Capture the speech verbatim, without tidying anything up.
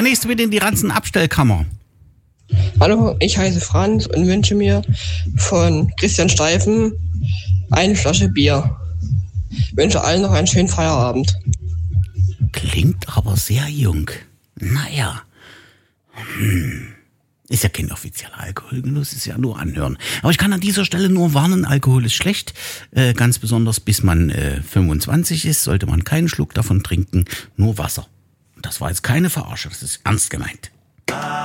nächste bitte in die Ranzen-Abstellkammer. Hallo, ich heiße Franz und wünsche mir von Christian Steifen eine Flasche Bier. Wünsche allen noch einen schönen Feierabend. Klingt aber sehr jung. Naja. Hm. Ist ja kein offizieller Alkoholgenuss, ist ja nur anhören. Aber ich kann an dieser Stelle nur warnen, Alkohol ist schlecht. Äh, ganz besonders bis man äh, fünfundzwanzig ist, sollte man keinen Schluck davon trinken, nur Wasser. Das war jetzt keine Verarsche, das ist ernst gemeint.